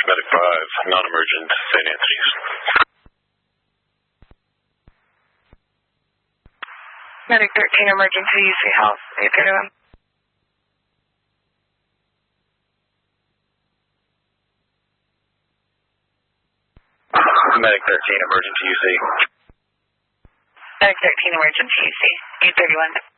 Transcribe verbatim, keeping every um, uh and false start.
Medic five, non-emergent, Saint Anthony's. Medic thirteen, emergency, U C Health, eight thirty-one. Medic thirteen, emergency, U C. Medic thirteen, emergency, U C, eight thirty-one.